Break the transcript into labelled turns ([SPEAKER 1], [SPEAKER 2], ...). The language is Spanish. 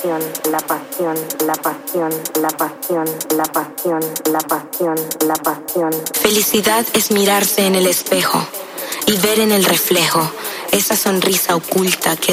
[SPEAKER 1] Felicidad es mirarse en el espejo y ver en el reflejo esa sonrisa oculta que